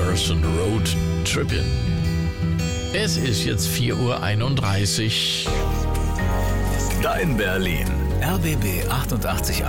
Rivers und Road Trippin'. Es ist jetzt 4:31 Uhr. Dein Berlin. RBB 88.8.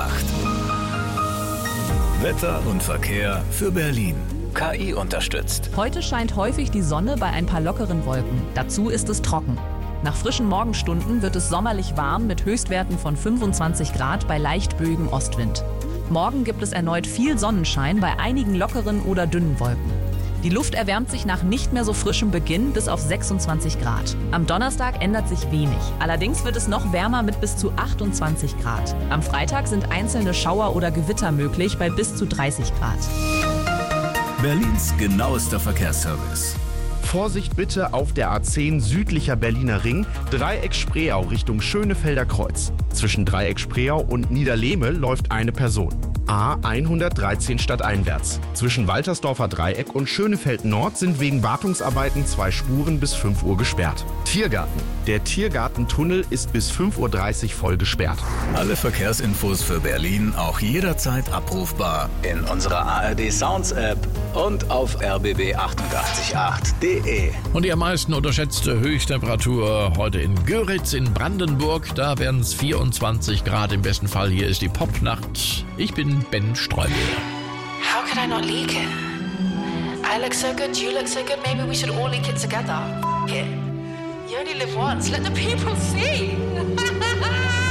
Wetter und Verkehr für Berlin. KI unterstützt. Heute scheint häufig die Sonne bei ein paar lockeren Wolken. Dazu ist es trocken. Nach frischen Morgenstunden wird es sommerlich warm mit Höchstwerten von 25 Grad bei leicht böigem Ostwind. Morgen gibt es erneut viel Sonnenschein bei einigen lockeren oder dünnen Wolken. Die Luft erwärmt sich nach nicht mehr so frischem Beginn bis auf 26 Grad. Am Donnerstag ändert sich wenig. Allerdings wird es noch wärmer mit bis zu 28 Grad. Am Freitag sind einzelne Schauer oder Gewitter möglich bei bis zu 30 Grad. Berlins genauester Verkehrsservice. Vorsicht bitte auf der A10 südlicher Berliner Ring, Dreieck Spreeau Richtung Schönefelder Kreuz. Zwischen Dreieck Spreeau und Niederlehme läuft eine Person. A113 stadteinwärts. Zwischen Waltersdorfer Dreieck und Schönefeld Nord sind wegen Wartungsarbeiten 2 Spuren bis 5 Uhr gesperrt. Tiergarten. Der Tiergartentunnel ist bis 5:30 Uhr voll gesperrt. Alle Verkehrsinfos für Berlin auch jederzeit abrufbar in unserer ARD Sounds App und auf rbb888.de. Und die am meisten unterschätzte Höchsttemperatur heute in Göritz in Brandenburg. Da werden es 24 Grad im besten Fall. Hier ist die Popnacht. Ich bin Ben Streubel. How could I not leak it? I look so good, you look so good, maybe we should all leak it together. Yeah. You only live once, let the people see.